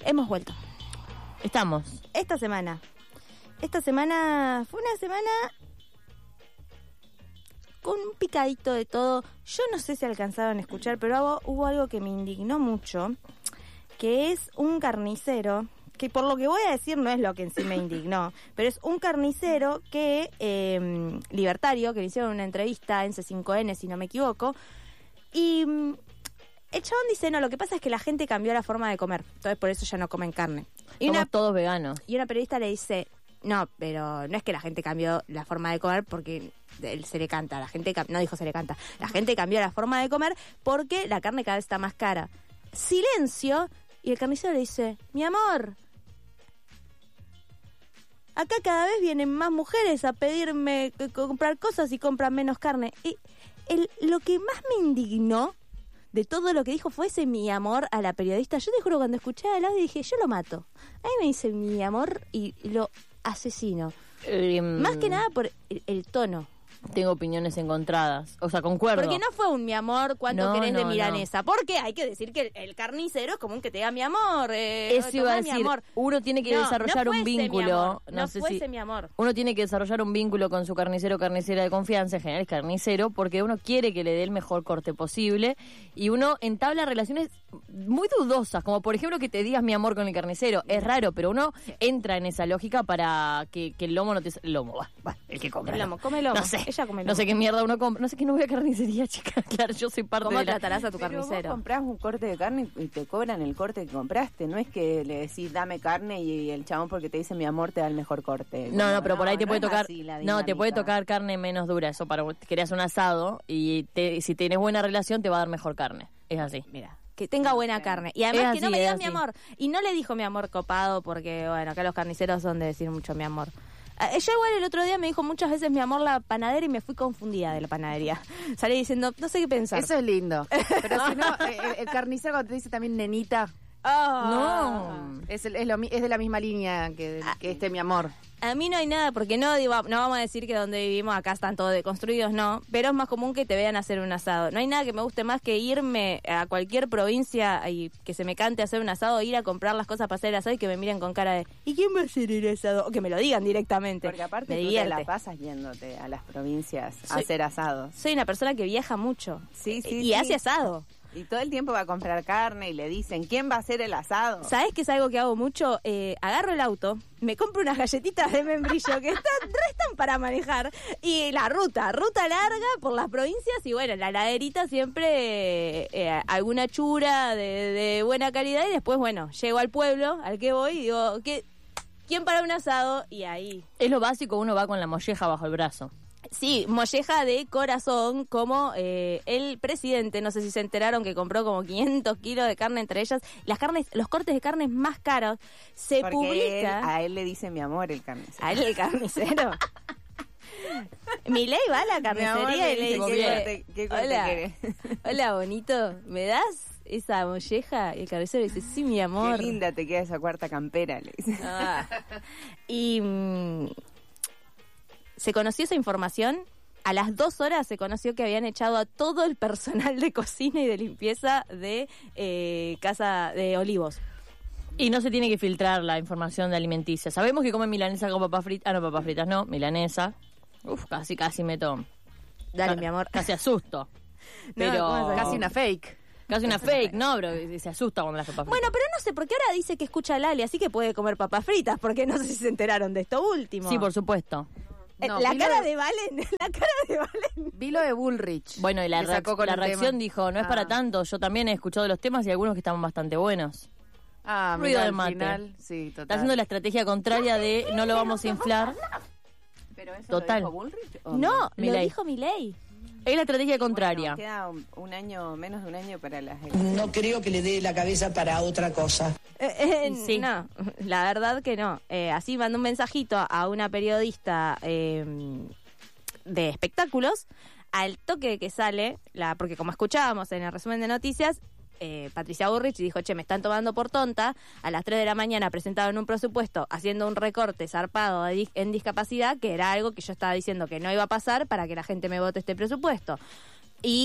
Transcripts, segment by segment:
Hemos vuelto. Estamos. Esta semana fue una semana con un picadito de todo. Yo no sé si alcanzaron a escuchar, pero hubo algo que me indignó mucho, que es un carnicero, que por lo que voy a decir no es lo que en sí me indignó, pero es un carnicero que, libertario, que le hicieron una entrevista en C5N, si no me equivoco, y el chabón dice, no, lo que pasa es que la gente cambió la forma de comer, entonces por eso ya no comen carne. Y Somos todos veganos. Y una periodista le dice, no, pero no es que la gente cambió la forma de comer porque se le canta, no dijo se le canta, la gente cambió la forma de comer porque la carne cada vez está más cara. Silencio, y el carnicero le dice, mi amor, acá cada vez vienen más mujeres a pedirme comprar cosas y compran menos carne. Y lo que más me indignó de todo lo que dijo fue ese mi amor a la periodista. Yo te juro, cuando escuché el audio dije, yo lo mato. A mí me dice mi amor y lo asesino. Más que nada por el tono. Tengo opiniones encontradas. O sea, concuerdo. Porque no fue un mi amor, ¿cuánto querés de milanesa? No. Porque hay que decir que el carnicero es común que te diga mi amor. Eso iba a decir. Uno tiene que desarrollar un vínculo. No fuese mi amor. Uno tiene que desarrollar un vínculo con su carnicero o carnicera de confianza, en general es carnicero, porque uno quiere que le dé el mejor corte posible y uno entabla relaciones muy dudosas, como por ejemplo que te digas mi amor con el carnicero. Es raro, pero uno entra en esa lógica para que el lomo no te... El lomo, va, el que compra. El lomo, come lomo. No sé. Ella come lomo. No sé qué mierda uno compra. No sé qué no voy a carnicería, chica. Claro, yo soy parte ¿Cómo de tratarás a tu Pero carnicero? vos comprás un corte de carne y te cobran el corte que compraste. No es que le decís dame carne y el chabón porque te dice mi amor te da el mejor corte. No, pero por ahí te puede tocar... así la No, te puede dinámica. tocar carne menos dura. Eso para querés un asado y si tenés buena relación te va a dar mejor carne. Es así. Mira, que tenga buena carne. Y además Es que no así, me digas es mi así. amor. Y no le dijo mi amor copado porque, bueno, acá los carniceros son de decir mucho mi amor. Yo igual el otro día me dijo muchas veces mi amor la panadera y me fui confundida de la panadería. Salí diciendo, no sé qué pensar. Eso es lindo. Pero si no, el carnicero cuando te dice también nenita, No. es de la misma línea que mi amor. A mí no hay nada, porque no vamos a decir que donde vivimos acá están todos deconstruidos, no, pero es más común que te vean hacer un asado. No hay nada que me guste más que irme a cualquier provincia y que se me cante hacer un asado, ir a comprar las cosas para hacer el asado y que me miren con cara de ¿y quién va a hacer el asado? O que me lo digan directamente. Porque aparte me tú te divierte. la pasas yéndote a las provincias a Soy- hacer asados. Soy una persona que viaja mucho Sí, y hace asado. Y todo el tiempo va a comprar carne y le dicen, ¿quién va a hacer el asado? ¿Sabes qué es algo que hago mucho? Agarro el auto, me compro unas galletitas de membrillo que restan para manejar y la ruta larga por las provincias y bueno, en la heladerita siempre alguna chura de buena calidad y después, bueno, llego al pueblo al que voy y digo, ¿quién para un asado? Y ahí... Es lo básico, uno va con la molleja bajo el brazo. Sí, molleja de corazón, como el presidente, no sé si se enteraron que compró como 500 kilos de carne, entre ellas los cortes de carne más caros, se Porque publica... a él le dice mi amor el carnicero. ¿A él el carnicero? Milei va a la carnicería y le dice, dice, ¿qué corte hola, querés? hola bonito, ¿me das esa molleja? Y el carnicero dice, sí, mi amor. Qué linda te queda esa cuarta campera, le dice. Ah. Y se conoció esa información. A las 2 horas se conoció que habían echado a todo el personal de cocina y de limpieza de Casa de Olivos. Y no se tiene que filtrar la información de alimenticia. Sabemos que comen milanesa con papas fritas. Ah, no, papas fritas no, milanesa. Uf, casi meto... Dale, mi amor. Casi asusto. Pero... ¿cómo es? Casi una fake. Casi una fake, no, pero se asusta cuando las papas fritas. Bueno, pero no sé, porque ahora dice que escucha a Lali, así que puede comer papas fritas, porque no sé si se enteraron de esto último. Sí, por supuesto. No, la vi cara lo de Valen, la cara de Valen. Vi lo de Bullrich. Bueno, y la que sacó con el reacción tema. dijo, no es para tanto, yo también he escuchado los temas y algunos que estaban bastante buenos. Ah, Ruido mira, de al mate. final, sí, total. Está haciendo la estrategia contraria de no lo vamos a inflar. ¿Pero eso Total. lo dijo Bullrich? ¿O No, lo Milei. dijo Milei. Es la estrategia contraria. Queda un año, menos de un año para las No creo que le dé la cabeza para otra cosa. Sí. No, la verdad que no. Así mandó un mensajito a una periodista de espectáculos al toque de que sale, porque como escuchábamos en el resumen de noticias, Patricia Bullrich dijo, me están tomando por tonta. A las 3 de la mañana presentaron un presupuesto haciendo un recorte zarpado en discapacidad, que era algo que yo estaba diciendo que no iba a pasar para que la gente me vote este presupuesto. Y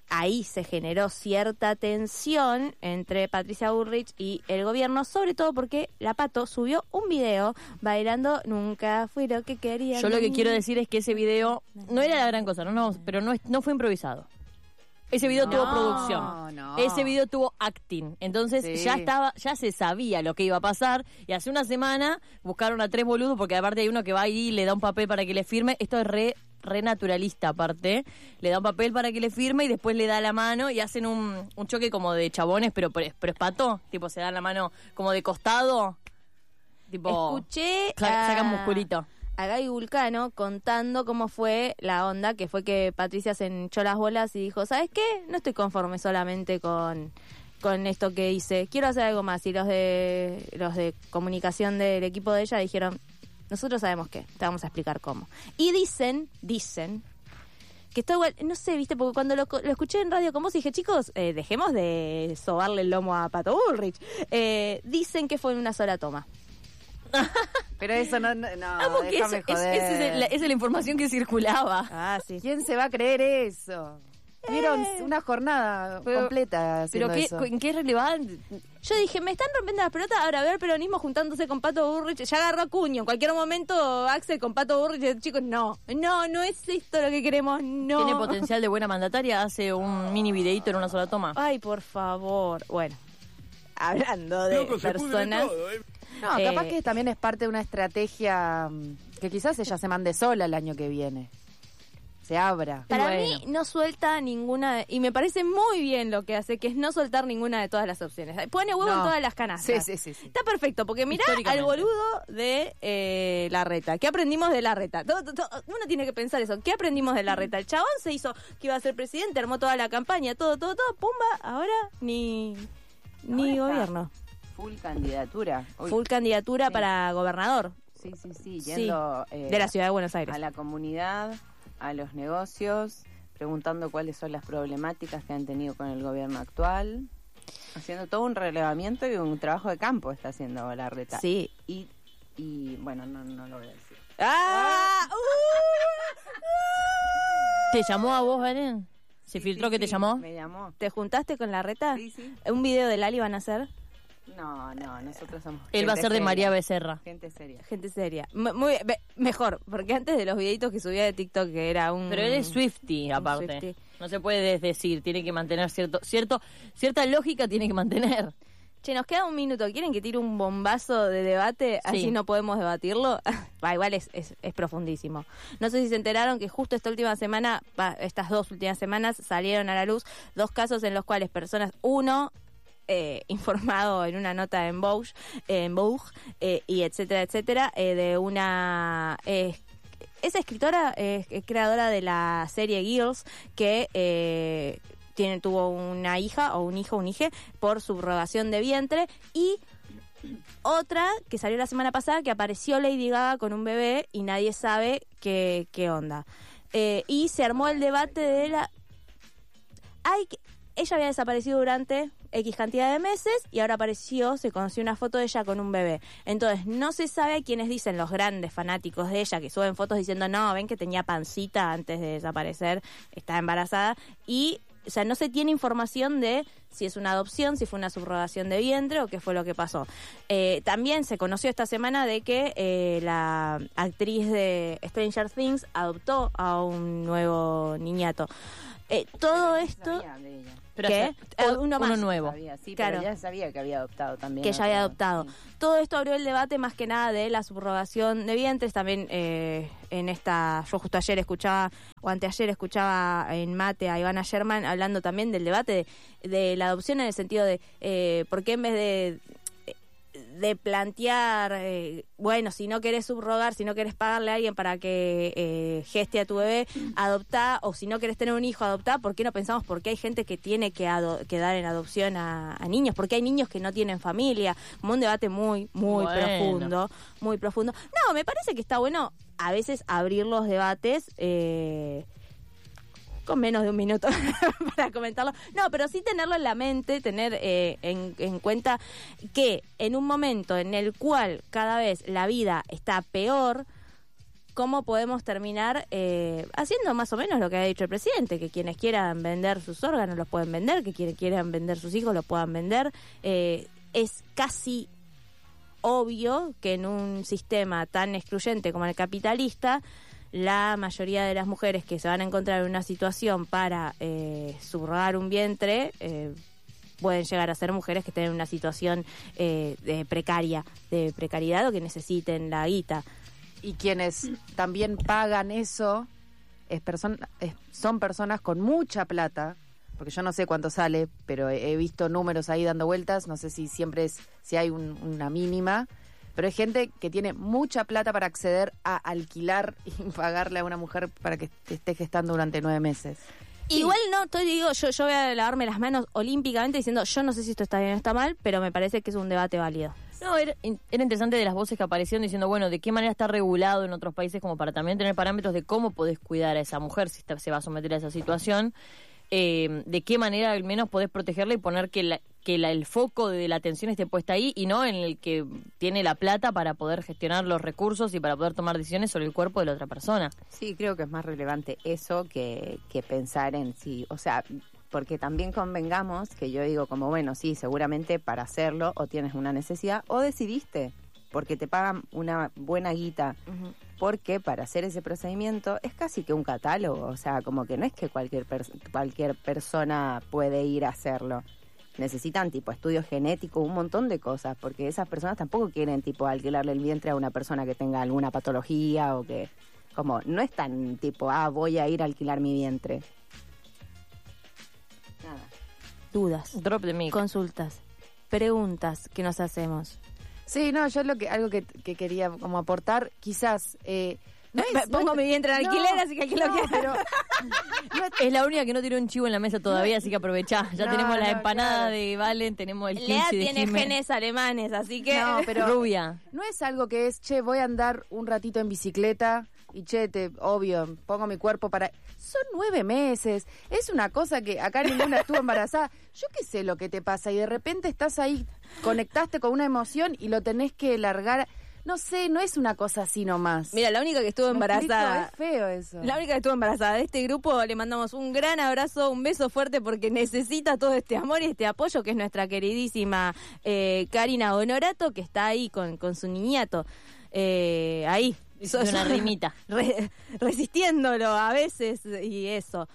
ahí se generó cierta tensión entre Patricia Bullrich y el gobierno, sobre todo porque la Pato subió un video bailando Nunca fui lo que quería. Yo lo que quiero decir es que ese video no era la gran cosa, pero no fue improvisado. Ese video tuvo producción. No. Ese video tuvo acting. Entonces Sí. ya se sabía lo que iba a pasar. Y hace una semana buscaron a 3 boludos, porque aparte hay uno que va ahí y le da un papel para que le firme. Esto es re naturalista aparte. Le da un papel para que le firme y después le da la mano y hacen un choque como de chabones, pero es pato. Tipo, se dan la mano como de costado. Tipo, Escuché sacan musculito. a Gaby Vulcano contando cómo fue la onda, que fue que Patricia se hinchó las bolas y dijo, ¿sabes qué? No estoy conforme solamente con esto que hice, quiero hacer algo más. Y los de comunicación del equipo de ella dijeron, nosotros sabemos qué, te vamos a explicar cómo. Y dicen que esto igual, no sé, viste, porque cuando lo escuché en radio con vos dije, chicos, dejemos de sobarle el lomo a Pato Bullrich. Dicen que fue en una sola toma. Pero eso no Amo que déjame joder. esa es la información que circulaba. Ah, sí. ¿Quién se va a creer eso? Vieron una jornada completa Pero haciendo eso. ¿en qué es relevante? Yo dije, me están rompiendo las pelotas, ahora veo el peronismo juntándose con Pato Bullrich, ya agarró a Cuño, en cualquier momento Axel con Pato Bullrich, chicos, no es esto lo que queremos, no. Tiene potencial de buena mandataria, hace un mini videíto en una sola toma. Ay, por favor, bueno, hablando de personas... No, capaz que también es parte de una estrategia que quizás ella se mande sola el año que viene. Se abra. Para Bueno. mí no suelta ninguna, y me parece muy bien lo que hace, que es no soltar ninguna de todas las opciones. Pone huevo en No. todas las canastas. Sí. Está perfecto, porque mirá Históricamente. al boludo de Larreta. ¿Qué aprendimos de Larreta? Uno tiene que pensar eso. ¿Qué aprendimos de Larreta? El chabón se hizo que iba a ser presidente, armó toda la campaña, todo, pumba, ahora ni Ahora está. gobierno. Full candidatura. Uy, Full candidatura sí. para gobernador Sí, Sí. yendo de la ciudad de Buenos Aires. a la comunidad, a los negocios, preguntando cuáles son las problemáticas que han tenido con el gobierno actual, haciendo todo un relevamiento y un trabajo de campo está haciendo Larreta. Sí. Y bueno, no lo voy a decir. ¡Ah! ¿Te llamó a vos, Belén? ¿Se Sí, filtró sí, que te sí, llamó? Me llamó. ¿Te juntaste con Larreta? Sí, sí. ¿Un video de Lali van a hacer? No, nosotros somos Él va a gente ser de seria. María Becerra. Gente seria. Gente seria. Mejor, porque antes de los videitos que subía de TikTok, que era un... Pero él es Swiftie, aparte. Swiftie. No se puede decir, tiene que mantener cierta lógica tiene que mantener. Che, nos queda un minuto. ¿Quieren que tire un bombazo de debate? Así Sí. no podemos debatirlo. Igual es profundísimo. No sé si se enteraron que justo estas 2 últimas semanas, salieron a la luz 2 casos en los cuales personas, uno... informado en una nota en Vogue, y etcétera, de una... esa escritora es creadora de la serie Girls, que tuvo una hija o un hijo, un hije, por subrogación de vientre, y otra que salió la semana pasada, que apareció Lady Gaga con un bebé y nadie sabe qué onda. Y se armó el debate de ella había desaparecido durante X cantidad de meses y ahora se conoció una foto de ella con un bebé. Entonces, no se sabe a quiénes dicen los grandes fanáticos de ella, que suben fotos diciendo, no, ven que tenía pancita antes de desaparecer, estaba embarazada. Y, o sea, no se tiene información de si es una adopción, si fue una subrogación de vientre o qué fue lo que pasó. También se conoció esta semana de que la actriz de Stranger Things adoptó a un nuevo niñato. Todo esto... Sabía de ella. Pero ¿Qué? Uno más. nuevo. Sabía, sí, Claro. pero ya sabía que había adoptado también. Que ella había pero- adoptado. sí. Todo esto abrió el debate más que nada de la subrogación de vientres. También yo justo anteayer escuchaba en Mate a Ivana Sherman hablando también del debate de la adopción, en el sentido de por qué en vez de plantear, bueno, si no querés subrogar, si no querés pagarle a alguien para que geste a tu bebé, adoptá, o si no querés tener un hijo, adoptá, ¿por qué no pensamos por qué hay gente que tiene que dar en adopción a niños? ¿Por qué hay niños que no tienen familia? Como un debate muy Bueno. profundo. No, me parece que está bueno a veces abrir los debates, con menos de un minuto para comentarlo. No, pero sí tenerlo en la mente, tener en cuenta que en un momento en el cual cada vez la vida está peor, cómo podemos terminar haciendo más o menos lo que ha dicho el presidente, que quienes quieran vender sus órganos los pueden vender, que quienes quieran vender sus hijos los puedan vender. Es casi obvio que en un sistema tan excluyente como el capitalista, la mayoría de las mujeres que se van a encontrar en una situación para subrogar un vientre pueden llegar a ser mujeres que estén en una situación de precariedad o que necesiten la guita. Y quienes también pagan eso son personas con mucha plata, porque yo no sé cuánto sale, pero he visto números ahí dando vueltas, no sé si siempre si hay una mínima, pero hay gente que tiene mucha plata para acceder a alquilar y pagarle a una mujer para que esté gestando durante 9 meses. Igual yo voy a lavarme las manos olímpicamente diciendo, yo no sé si esto está bien o está mal, pero me parece que es un debate válido. No, era interesante de las voces que aparecieron diciendo, bueno, de qué manera está regulado en otros países como para también tener parámetros de cómo podés cuidar a esa mujer si se va a someter a esa situación, de qué manera al menos podés protegerla y poner que el foco de la atención esté puesta ahí y no en el que tiene la plata para poder gestionar los recursos y para poder tomar decisiones sobre el cuerpo de la otra persona. Sí, creo que es más relevante eso que pensar en sí, o sea, porque también convengamos que yo digo como, bueno, sí, seguramente para hacerlo o tienes una necesidad o decidiste, porque te pagan una buena guita, porque para hacer ese procedimiento es casi que un catálogo, o sea, como que no es que cualquier persona puede ir a hacerlo. Necesitan tipo estudios genéticos, un montón de cosas, porque esas personas tampoco quieren tipo alquilarle el vientre a una persona que tenga alguna patología o que, como, no es tan tipo, voy a ir a alquilar mi vientre. Nada. Dudas, Drop the mic. consultas, preguntas que nos hacemos. Sí, no, yo algo que quería como aportar, quizás... Pongo mi vientre en alquiler, así que aquí lo quiero. Pero Es la única que no tiró un chivo en la mesa todavía, así que aprovechá. Ya tenemos la empanada claro. de Valen, tenemos el Lea kimchi de tiene Jimé. genes alemanes, así que... No, pero Rubia. no es algo que es, che, voy a andar un ratito en bicicleta y obvio, pongo mi cuerpo para... Son 9 meses, es una cosa que acá ninguna estuvo embarazada. Yo qué sé lo que te pasa y de repente estás ahí, conectaste con una emoción y lo tenés que largar... No sé, no es una cosa así nomás. Mira, la única que estuvo embarazada... Es feo eso. La única que estuvo embarazada de este grupo, le mandamos un gran abrazo, un beso fuerte porque necesita todo este amor y este apoyo, que es nuestra queridísima Karina Honorato, que está ahí con su niñato. Ahí. Una rimita. Resistiéndolo a veces y eso.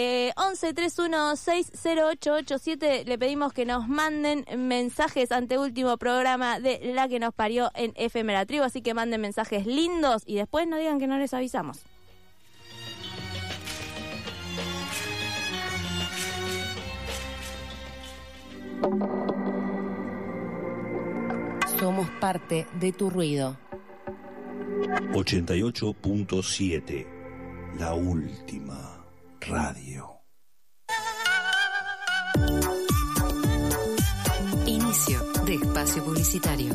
11-31-60887, le pedimos que nos manden mensajes ante último programa de La que nos parió en FM La Tribu, así que manden mensajes lindos y después no digan que no les avisamos. Somos parte de tu ruido. 88.7, la última radio. Inicio de espacio publicitario.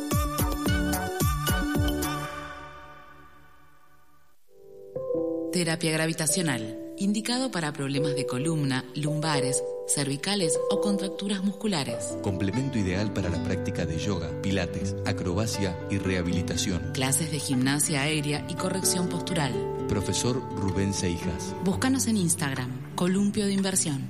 Terapia gravitacional, indicado para problemas de columna, lumbares, cervicales o contracturas musculares. Complemento ideal para la práctica de yoga, pilates, acrobacia y rehabilitación. Clases de gimnasia aérea y corrección postural. Profesor Rubén Seijas. Búscanos en Instagram, Columpio de Inversión.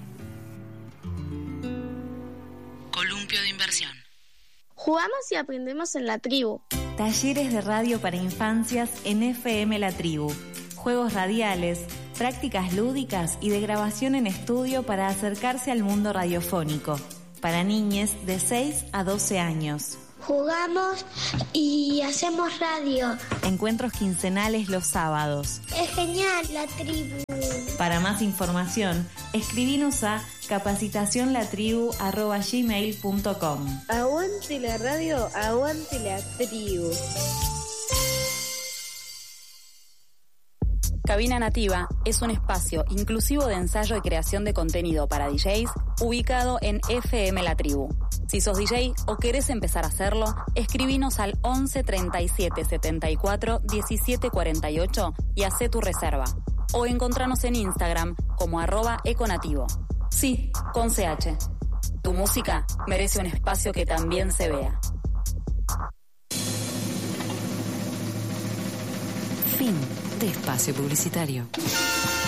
Columpio de Inversión. Jugamos y aprendemos en La Tribu. Talleres de radio para infancias en FM La Tribu. Juegos radiales, prácticas lúdicas y de grabación en estudio para acercarse al mundo radiofónico. Para niñes de 6 a 12 años. Jugamos y hacemos radio. Encuentros quincenales los sábados. Es genial La Tribu. Para más información, escribinos a capacitacionlatribu@gmail.com. Aguante la radio, aguante La Tribu. Cabina Nativa es un espacio inclusivo de ensayo y creación de contenido para DJs ubicado en FM La Tribu. Si sos DJ o querés empezar a hacerlo, escribinos al 11 37 74 17 48 y hacé tu reserva. O encontranos en Instagram como @econativo. Sí, con CH. Tu música merece un espacio que también se vea. Fin de espacio publicitario.